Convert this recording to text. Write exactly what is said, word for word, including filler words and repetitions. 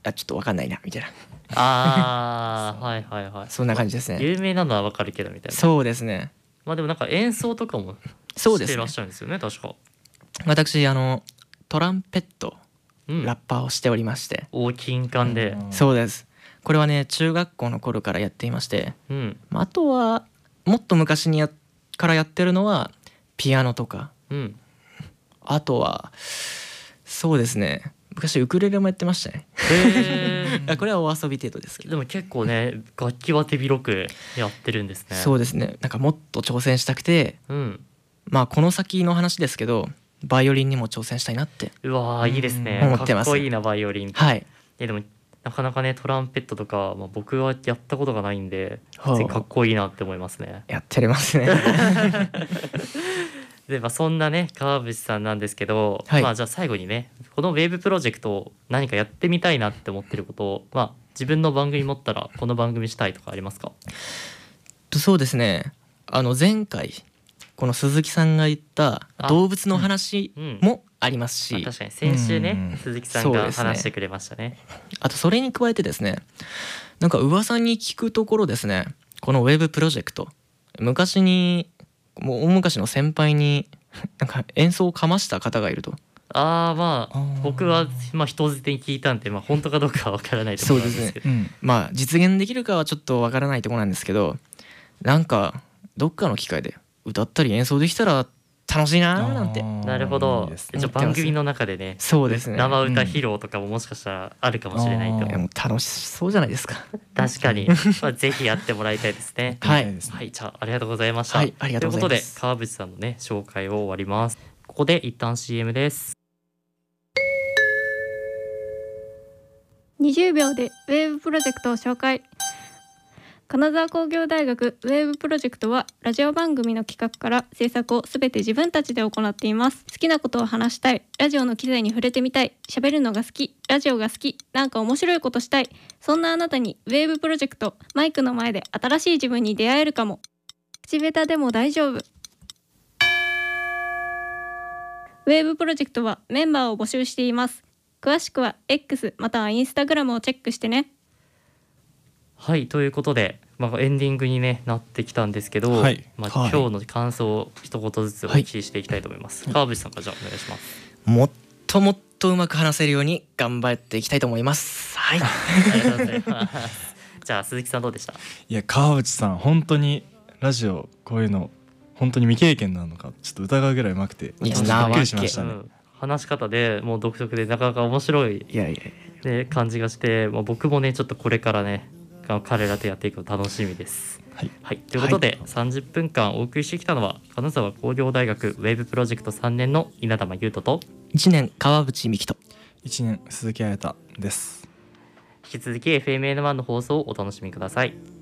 あちょっと分かんないなみたいな。 ああはいはいはい。 そんな感じですね。 有名なのはわかるけどみたいな。 そうですね。 まあでもなんか演奏とかもそうですねしてらっしゃるんですよね確か。 私あのトランペット、 うん、 ラッパーをしておりまして。 大金管で、 うんそうです。これはね中学校の頃からやっていまして、 うん、 まあ、あとはもっと昔にやからやってるのはピアノとか、 うん、 あとはそうですね昔ウクレレもやってましたね。 へあこれはお遊び程度ですけど。 でも結構ね楽器は手広くやってるんですね。 そうですね。なんかもっと挑戦したくて、 うん、 まあこの先の話ですけどバイオリンにも挑戦したいなって。 うわーいいですね。 思ってますかっこいいなバイオリン。 はい。 えでもなかなかねトランペットとか、まあ、僕はやったことがないんではあ普通にかっこいいなって思いますね。 やってれますね。 で、まあ、そんなね川淵さんなんですけど、 はいまあじゃあ最後にねこのウェーブプロジェクトを何かやってみたいなって思ってることを、まあ、自分の番組持ったらこの番組したいとかありますか？ とそうですねあの前回この鈴木さんが言った動物の話うん、 もありますし、 まあ、確かに先週ね、 うん鈴木さんがそうですね話してくれましたね。 あとそれに加えてですねなんか噂に聞くところですねこのウェブプロジェクト昔にもう大昔の先輩になんか演奏をかました方がいると。 ああまああー僕はまあ人づてに聞いたんで、まあ、本当かどうかは分からないところなんですけど。 うんまあ実現できるかはちょっとわからないところなんですけどなんかどっかの機会で歌ったり演奏できたら楽しいなーなんて。 なるほど。じゃあ番組の中でねそうですね生歌披露とかももしかしたらあるかもしれないと、 いやもう楽しそうじゃないですか。 確かに、まあ、ぜひやってもらいたいですね。 はいはい、じゃあありがとうございました。 はいありがとうございますということで川淵さんのね紹介を終わります。ここで一旦 シーエム です。 にじゅうびょうでウェーブプロジェクトを紹介。金沢工業大学ウェーブプロジェクトはラジオ番組の企画から制作をすべて自分たちで行っています。好きなことを話したい、ラジオの機材に触れてみたい、喋るのが好き、ラジオが好き、なんか面白いことしたい、そんなあなたにウェーブプロジェクト、マイクの前で新しい自分に出会えるかも。口下手でも大丈夫。ウェーブプロジェクトはメンバーを募集しています。詳しくは X または Instagram をチェックしてね。 はいということで、まあ、エンディングに、ね、なってきたんですけど、 はいまあはい今日の感想を一言ずつお聞きしていきたいと思います。川淵さんからじゃあお願いします。 もっともっとうまく話せるように頑張っていきたいと思います。はいありがとうございますじゃあ鈴木さんどうでした？ いや川淵さん本当にラジオこういうの本当に未経験なのかちょっと疑うぐらいうまくていやちょっとびっくりしましたね。 うん、話し方でもう独特でなかなか面白い、 いやいやね、感じがして、もう僕もねちょっとこれからね彼らとやっていくの楽しみです。 はいはい、ということで、さんじゅっぷんかんお送りしてきたのは金沢工業大学ウェブプロジェクトさんねんの稲玉優斗といちねん川淵美希といちねん鈴木彩太です。 引き続き エフエムエヌワン の放送をお楽しみください。